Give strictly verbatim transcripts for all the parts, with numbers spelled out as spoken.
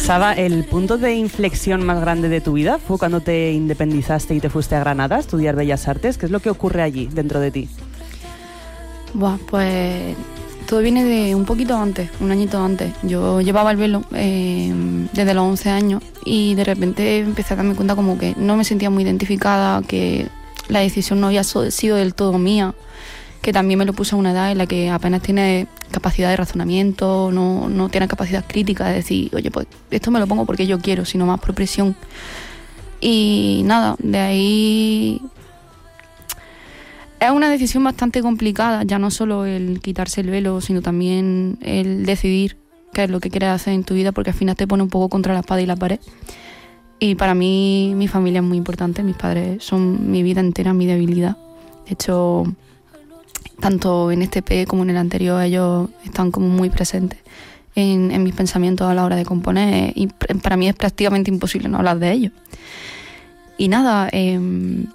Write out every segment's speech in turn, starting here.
Saba, ¿el punto de inflexión más grande de tu vida fue cuando te independizaste y te fuiste a Granada a estudiar Bellas Artes? ¿Qué es lo que ocurre allí, dentro de ti? Buah, pues todo viene de un poquito antes, un añito antes. Yo llevaba el velo eh, desde los once años y de repente empecé a darme cuenta como que no me sentía muy identificada, que la decisión no había sido del todo mía, que también me lo puse a una edad en la que apenas tiene capacidad de razonamiento, no, no tiene capacidad crítica de decir, oye, pues esto me lo pongo porque yo quiero, sino más por presión. Y nada, de ahí es una decisión bastante complicada, ya no solo el quitarse el velo, sino también el decidir qué es lo que quieres hacer en tu vida, porque al final te pone un poco contra la espada y la pared. Y para mí, mi familia es muy importante, mis padres son mi vida entera, mi debilidad. De hecho, tanto en este E P como en el anterior, ellos están como muy presentes en, en mis pensamientos a la hora de componer, y para mí es prácticamente imposible no hablar de ellos. Y nada, eh,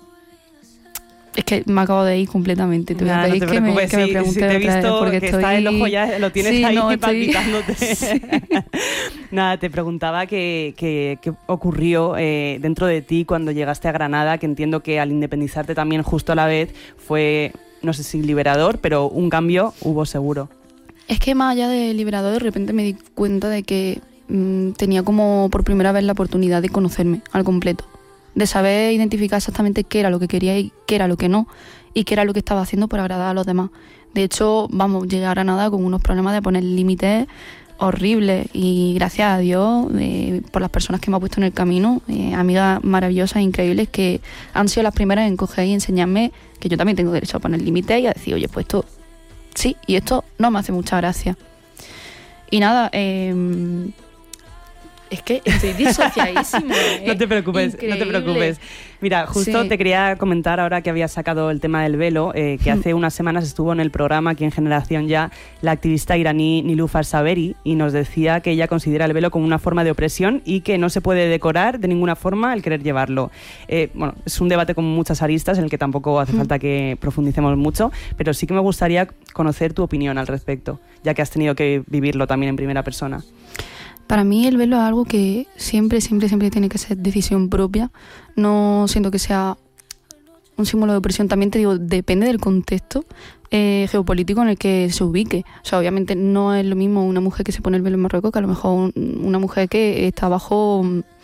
es que me acabo de ir completamente. Te voy a pedir no te que, me, que sí, me preguntes sí, te he otra visto vez, porque que estoy... está el ojo ya, lo tienes sí, ahí no, estoy... palpitándote. Sí. Nada, te preguntaba qué que, que ocurrió eh, dentro de ti cuando llegaste a Granada, que entiendo que al independizarte también justo a la vez fue, no sé si liberador, pero un cambio hubo seguro. Es que más allá de liberador, de repente me di cuenta de que mmm, tenía como por primera vez la oportunidad de conocerme al completo, de saber identificar exactamente qué era lo que quería y qué era lo que no, y qué era lo que estaba haciendo por agradar a los demás. De hecho, vamos, llegué a Granada con unos problemas de poner límites horribles, y gracias a Dios eh, por las personas que me ha puesto en el camino, eh, amigas maravillosas, increíbles, que han sido las primeras en coger y enseñarme que yo también tengo derecho a poner límites y a decir, oye, pues esto sí, y esto no me hace mucha gracia. Y nada, eh, es que estoy disociadísima. ¿eh? No te preocupes, Increíble. no te preocupes. Mira, justo Sí. te quería comentar ahora que habías sacado el tema del velo, eh, que hace unas semanas estuvo en el programa aquí en Generación Ya la activista iraní Nilüfer Saberi, y nos decía que ella considera el velo como una forma de opresión y que no se puede decorar de ninguna forma el querer llevarlo. Eh, bueno, es un debate con muchas aristas en el que tampoco hace falta que profundicemos mucho, pero sí que me gustaría conocer tu opinión al respecto, ya que has tenido que vivirlo también en primera persona. Para mí el velo es algo que siempre, siempre, siempre tiene que ser decisión propia. No siento que sea un símbolo de opresión. También te digo, depende del contexto eh, geopolítico en el que se ubique. O sea, obviamente no es lo mismo una mujer que se pone el velo en Marruecos que a lo mejor un, una mujer que está bajo,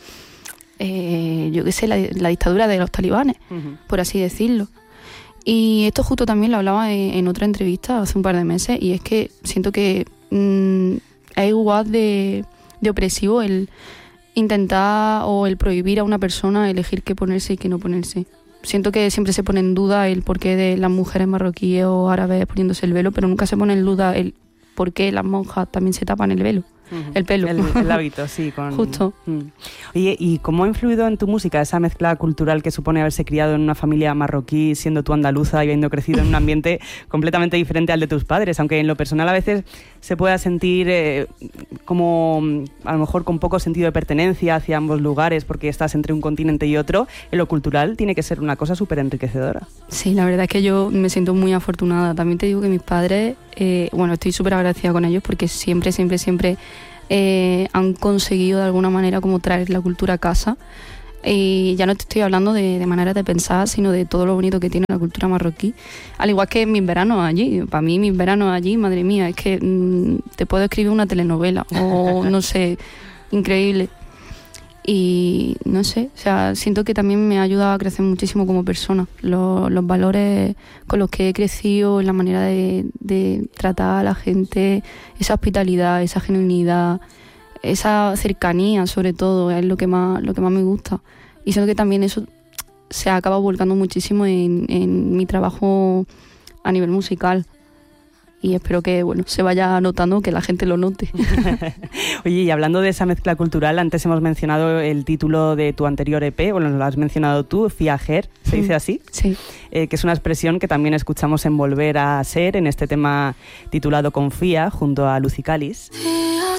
eh, yo qué sé, la, la dictadura de los talibanes, uh-huh. por así decirlo. Y esto justo también lo hablaba en, en otra entrevista hace un par de meses, y es que siento que mmm, es igual de... de opresivo el intentar o el prohibir a una persona elegir qué ponerse y qué no ponerse. Siento que siempre se pone en duda el porqué de las mujeres marroquíes o árabes poniéndose el velo, pero nunca se pone en duda el por qué las monjas también se tapan el velo. Uh-huh. El pelo. El, el hábito, sí. Con... Justo. Mm. Oye, ¿y cómo ha influido en tu música esa mezcla cultural que supone haberse criado en una familia marroquí, siendo tú andaluza y habiendo crecido en un ambiente completamente diferente al de tus padres? Aunque en lo personal a veces se pueda sentir eh, como a lo mejor con poco sentido de pertenencia hacia ambos lugares porque estás entre un continente y otro, en lo cultural tiene que ser una cosa súper enriquecedora. Sí, la verdad es que yo me siento muy afortunada. También te digo que mis padres, eh, bueno, estoy súper agradecida con ellos porque siempre, siempre, siempre eh, han conseguido de alguna manera como traer la cultura a casa. Y ya no te estoy hablando de, de manera de pensar, sino de todo lo bonito que tiene la cultura marroquí. Al igual que mis veranos allí. Para mí mis veranos allí, madre mía, es que mmm, te puedo escribir una telenovela o no sé, increíble. Y no sé, o sea, siento que también me ha ayudado a crecer muchísimo como persona. Los, los valores con los que he crecido, la manera de, de tratar a la gente, esa hospitalidad, esa genuinidad, esa cercanía sobre todo, es lo que más, lo que más me gusta. Y siento que también eso se ha acabado volcando muchísimo en, en mi trabajo a nivel musical. Y espero que bueno se vaya notando, que la gente lo note. Oye, y hablando de esa mezcla cultural, antes hemos mencionado el título de tu anterior E P, bueno, lo has mencionado tú, Fiajer, ¿se dice así? Sí. Eh, que es una expresión que también escuchamos en Volver a Ser, en este tema titulado Confía, junto a Lucy Calis.